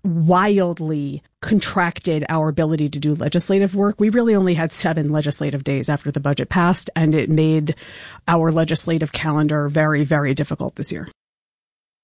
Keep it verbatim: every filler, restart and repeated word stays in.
wildly contracted our ability to do legislative work. We really only had seven legislative days after the budget passed, and it made our legislative calendar very, very difficult this year.